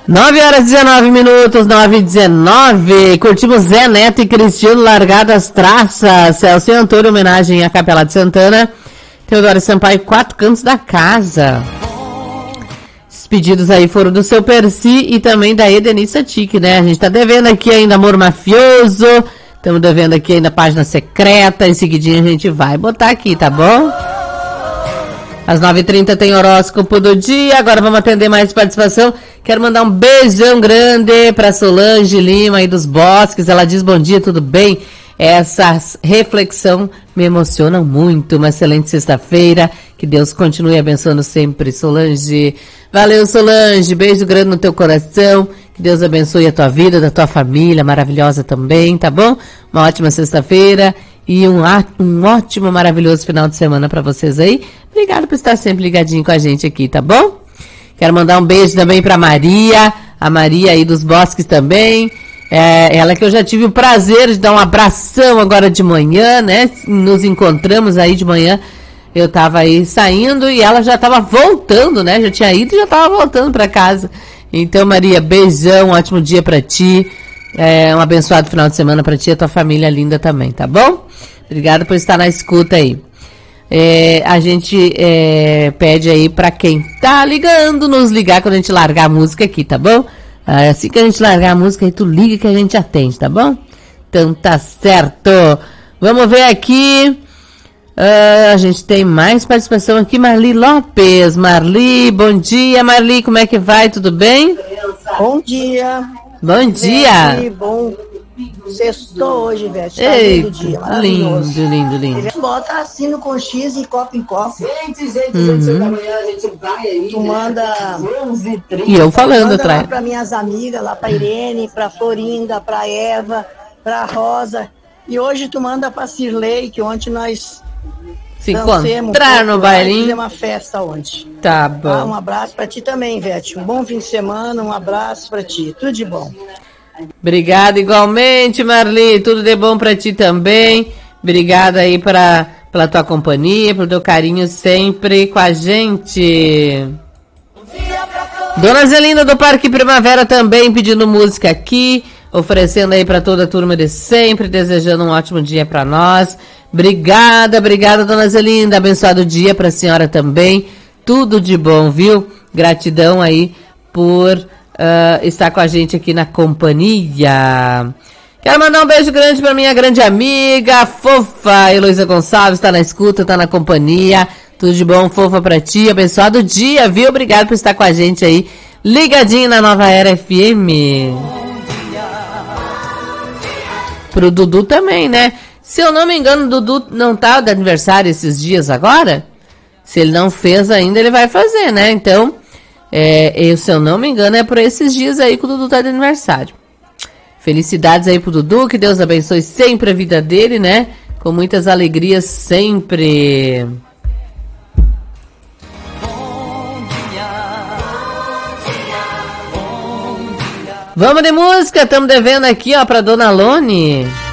9h19, 9h19. Curtimos Zé Neto e Cristiano Largado as Traças. Celso e Antônio, homenagem à Capela de Santana. Teodoro Sampaio, Quatro Cantos da Casa. Os pedidos aí foram do seu Percy e também da Edenice Tique, né? A gente tá devendo aqui ainda Amor Mafioso. Estamos devendo aqui ainda Página Secreta. Em seguidinho a gente vai botar aqui, tá bom? Às 9h30 tem horóscopo do dia. Agora vamos atender mais participação. Quero mandar um beijão grande para Solange Lima aí dos Bosques. Ela diz: bom dia, tudo bem? Essa reflexão me emociona muito. Uma excelente sexta-feira. Que Deus continue abençoando sempre, Solange. Valeu, Solange. Beijo grande no teu coração. Que Deus abençoe a tua vida, da tua família, maravilhosa também, tá bom? Uma ótima sexta-feira e um ótimo, maravilhoso final de semana para vocês aí. Obrigado por estar sempre ligadinho com a gente aqui, tá bom? Quero mandar um beijo também para Maria, a Maria aí dos Bosques também. Ela que eu já tive o prazer de dar um abração agora de manhã, né? Nos encontramos aí de manhã. Eu tava aí saindo e ela já tava voltando, né? Já tinha ido e já tava voltando para casa. Então, Maria, beijão, um ótimo dia para ti. Um abençoado final de semana para ti e a tua família linda também, tá bom? Obrigada por estar na escuta aí. A gente pede aí para quem tá ligando, nos ligar quando a gente largar a música aqui, tá bom? Assim que a gente largar a música aí, tu liga que a gente atende, tá bom? Então tá certo. Vamos ver aqui. A gente tem mais participação aqui. Marli Lopes. Marli, bom dia, Marli, como é que vai? Tudo bem? Bom dia. Bom dia. Bom. Sextou hoje, Vete. Tá lindo dia, lindo. Bota assino com X e copo em copo. Gente, da manhã a gente vai aí. Tu manda. E eu falando atrás. Lá para minhas amigas, lá para Irene, para Florinda, para Eva, para Rosa. E hoje tu manda para Cirlei, que ontem nós se encontrar no bailinho. Fazer uma festa ontem. Tá bom. Um abraço para ti também, Vete. Um bom fim de semana, um abraço para ti. Tudo de bom. Obrigada igualmente, Marli. Tudo de bom pra ti também. Obrigada aí pela tua companhia, pelo teu carinho sempre com a gente. Dona Zelina do Parque Primavera também pedindo música aqui, oferecendo aí pra toda a turma de sempre, desejando um ótimo dia pra nós. Obrigada, Dona Zelina. Abençoado dia pra senhora também. Tudo de bom, viu? Gratidão aí por está com a gente aqui na companhia. Quero mandar um beijo grande para minha grande amiga, fofa, Heloísa Gonçalves, está na escuta, está na companhia. Tudo de bom, fofa, para ti. Abençoado dia, viu? Obrigado por estar com a gente aí, ligadinho na Nova Era FM. Pro Dudu também, né? Se eu não me engano, o Dudu não tá de aniversário esses dias agora? Se ele não fez ainda, ele vai fazer, né? Então, se eu não me engano, é por esses dias aí que o Dudu tá de aniversário. Felicidades aí pro Dudu, que Deus abençoe sempre a vida dele, né? Com muitas alegrias sempre. Vamos de música, estamos devendo aqui, ó, pra Dona Lone.